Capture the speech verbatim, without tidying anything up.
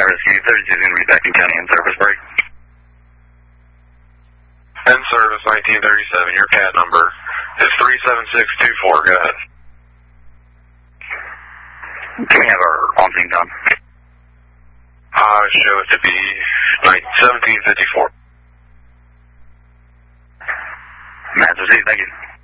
Rescue thirty-two is going to be back in county in service break. In service nineteen thirty-seven, your C A D number is three seven six two four, go ahead. Can we have our on-scene time? I show it to be seventeen fifty-four. Master C, thank you.